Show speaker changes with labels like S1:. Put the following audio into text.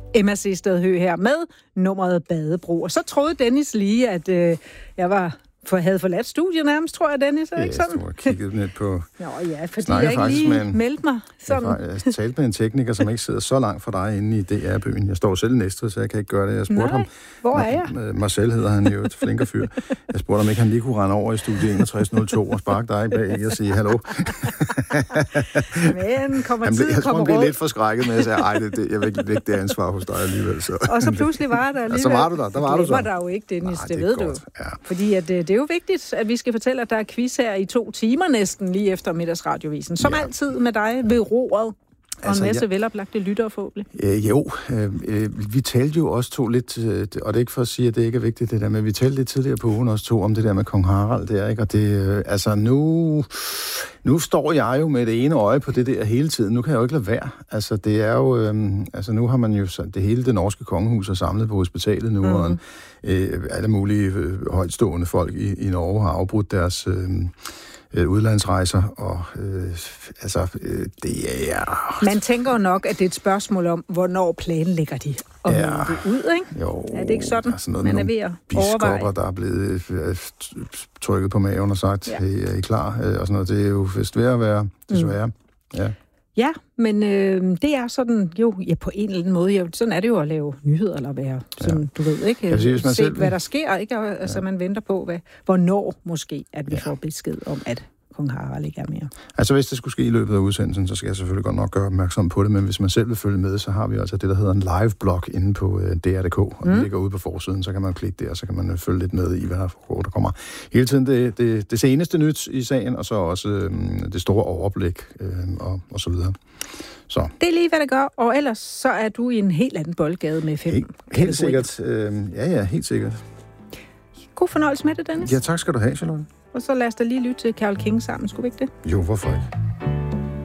S1: Emma Sehested Høegh her med nummeret Badebro. Og så troede Dennis lige, at jeg havde forladt studiet nærmest, tror jeg, Dennis. Er ikke sådan?
S2: Jeg kiggede lidt på...
S1: Nå ja, fordi jeg ikke lige meldte mig. Sådan.
S2: Jeg talte med en tekniker, som ikke sidder så langt fra dig inde i DR-byen. Jeg står selv i Næstved, så jeg kan ikke gøre det. Jeg spurgte ham...
S1: Hvor er jeg?
S2: Marcel hedder han jo, et flinker fyr. Jeg spurgte, om ikke han lige kunne rende over i studie 6102 og sparke dig bag og sige hallo.
S1: Men kommer
S2: jeg
S1: tid,
S2: tror, han blev lidt forskrækket med, at jeg sagde, jeg vil ikke lægge det ansvar hos dig alligevel. Så.
S1: Og så pludselig var der alligevel.
S2: Så var du der. Der var du så.
S1: Det var der jo ikke, Dennis, det ved
S2: godt.
S1: du.
S2: Ja.
S1: Fordi at, det er jo vigtigt, at vi skal fortælle, at der er quiz her i 2 timer næsten, lige efter middagsradiovisen. Som altid med dig ved roret. Og en masse veloplagte lyttere forhåbentlig.
S2: Vi talte jo også to lidt, og det er ikke for at sige, at det ikke er vigtigt det der, men vi talte lidt tidligere på ugen også to om det der med kong Harald der, ikke? Og det, altså nu står jeg jo med det ene øje på det der hele tiden. Nu kan jeg jo ikke lade være. Altså det er jo, nu har man jo det hele det norske kongehus er samlet på hospitalet nu, og alle mulige højtstående folk i Norge har afbrudt deres... udlandsrejser, og det er...
S1: Man tænker jo nok, at det er et spørgsmål om, hvornår planlægger de at melde det ud, ikke?
S2: Jo,
S1: er det ikke sådan,
S2: noget,
S1: man er ved at overveje?
S2: Biskopper, der er blevet trykket på maven og sagt, hey, er I klar? Og sådan noget, det er jo vist ved at være, desværre.
S1: Ja, men det er sådan, på en eller anden måde, sådan er det jo at lave nyheder, eller være sådan, du ved ikke, se hvad der sker, ikke? Altså man venter på, hvornår måske, at vi får besked om, at kong Harald ikke er mere.
S2: Altså hvis det skulle ske i løbet af udsendelsen, så skal jeg selvfølgelig godt nok gøre opmærksom på det, men hvis man selv vil følge med, så har vi altså det, der hedder en live-blog inde på DR.dk, og den ligger ude på forsiden, så kan man klikke der, så kan man følge lidt med i, hvad der kommer hele tiden det seneste nyt i sagen, og så også det store overblik, og så videre. Så.
S1: Det er lige, hvad det gør, og ellers så er du i en helt anden boldgade med 5
S2: Helt sikkert. Helt sikkert.
S1: God fornøjelse med det, Dennis.
S2: Ja, tak skal du have, Charlotte.
S1: Og så lad os da lige lytte til Carole King sammen, skulle vi ikke det?
S2: Jo, hvorfor ikke?